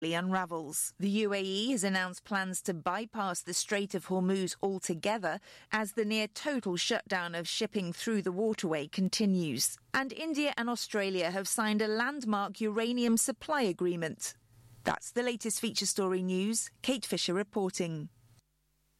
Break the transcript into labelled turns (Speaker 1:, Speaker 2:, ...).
Speaker 1: unravels. The UAE has announced plans to bypass the Strait of Hormuz altogether as the near-total shutdown of shipping through the waterway continues. And India and Australia have signed a landmark uranium supply agreement. That's the latest feature story news. Kate Fisher reporting.